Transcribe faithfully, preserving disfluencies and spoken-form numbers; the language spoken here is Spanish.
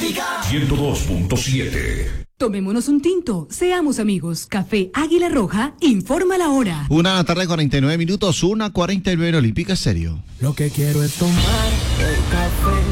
Olímpica ciento dos punto siete. Tomémonos un tinto, seamos amigos. Café Águila Roja, informa la hora. Una de la tarde, cuarenta y nueve minutos, una cuarenta y nueve en Olímpica Estéreo. Lo que quiero es tomar el café